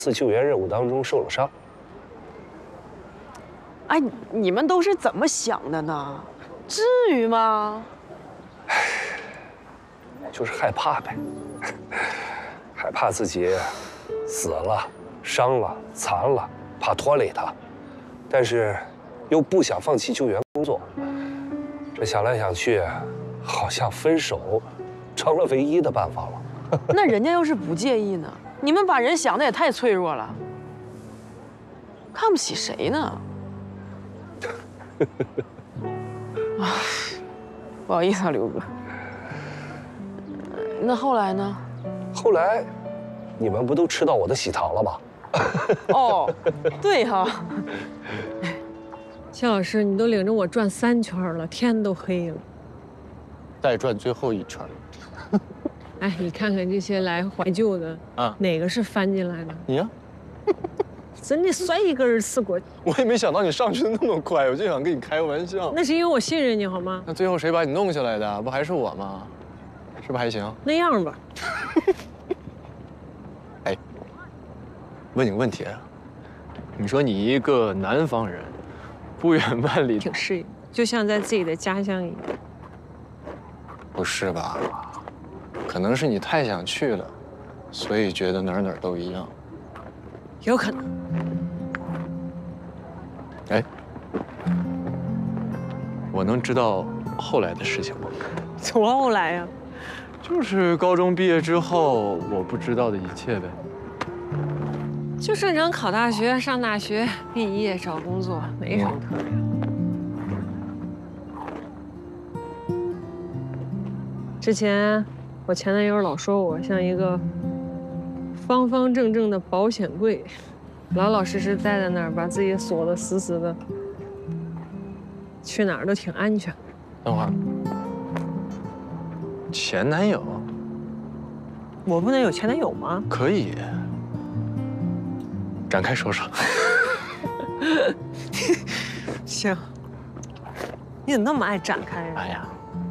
次救援任务当中受了伤。 哎，你们都是怎么想的呢？至于吗？ 就是害怕呗，害怕自己死了、伤了、残了，怕拖累他，但是又不想放弃救援工作。这想来想去，好像分手成了唯一的办法了。 那人家要是不介意呢？你们把人想的也太脆弱了，看不起谁呢？啊，不好意思啊，刘哥。那后来呢？ 后来，你们不都吃到我的喜糖了吗？ 哦，对哈。 谢老师，你都领着我转3圈了，天都黑了。 再转最后一圈。 哎，你看看这些来怀旧的啊，哪个是翻进来的？ 你呀， 真的摔一根刺过去。 我也没想到你上去的那么快，我就想跟你开个玩笑。 那是因为我信任你，好吗？ 那最后谁把你弄下来的？不还是我吗？是不是还行？ 那样吧。 哎，问你个问题，你说你一个南方人，不远万里， 挺适应，就像在自己的家乡一样。 不是吧？可能是你太想去了，所以觉得哪儿都一样。 有可能。 哎，我能知道后来的事情吗？ 多后来呀？ 就是高中毕业之后我不知道的一切呗。 就正常考大学、上大学、毕业、找工作，没什么特别的。之前我前男友老说我像一个方方正正的保险柜，老老实实待在那儿，把自己锁得死死的，去哪儿都挺安全。 等会儿，前男友？ 我不能有前男友吗？ 可以，展开说说。 行，你怎么那么爱展开呀？ 哎呀，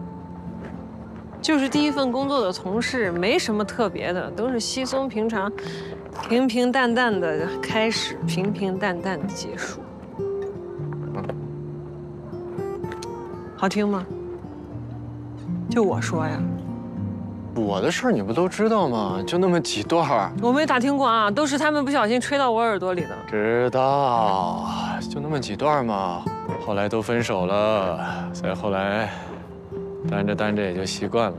就是第一份工作的同事，没什么特别的，都是稀松平常、平平淡淡的开始，平平淡淡的结束。好听吗？就我说呀。 我的事儿你不都知道吗？就那么几段儿。 我没打听过啊，都是他们不小心吹到我耳朵里的。 知道，就那么几段嘛。后来都分手了，再后来，单着单着也就习惯了。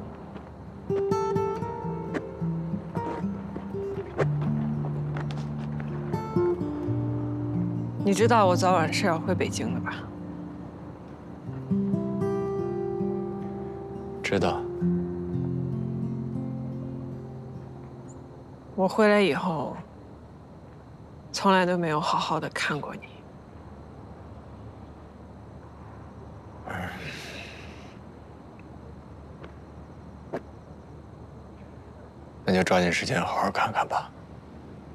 你知道我早晚是要回北京的吧？ 知道。 我回来以后，从来都没有好好的看过你。 那就抓紧时间好好看看吧。